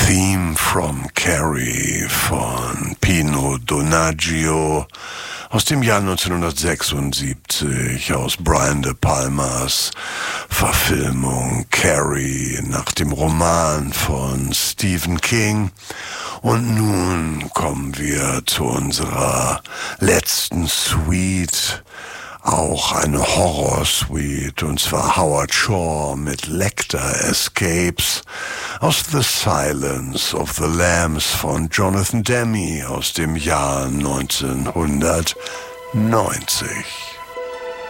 Theme from Carrie von Pino Donaggio aus dem Jahr 1976, aus Brian De Palmas Verfilmung Carrie nach dem Roman von Stephen King. Und nun kommen wir zu unserer letzten Suite, auch eine Horror-Suite, und zwar Howard Shore mit Lecter Escapes aus The Silence of the Lambs von Jonathan Demme aus dem Jahr 1990.